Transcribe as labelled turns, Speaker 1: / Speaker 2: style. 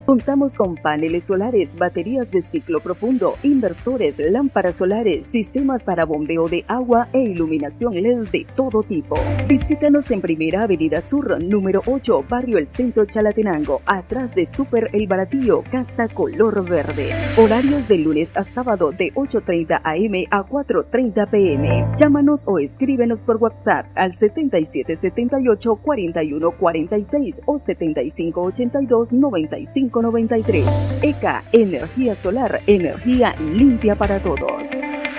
Speaker 1: Contamos con paneles solares, baterías de ciclo profundo, inversores, lámparas solares, sistemas para bombeo de agua e iluminación LED de todo tipo. Visítanos en Primera Avenida Sur, número 8, Barrio El Centro, Chalatenango, atrás de Super El Baratillo, Casa Color Verde. Horarios de lunes a sábado de 8:30 a.m. a 4:30 p.m. Llámanos o escríbenos por WhatsApp al 7778-4146 o 7582-9593. ECA, energía solar, energía limpia para todos.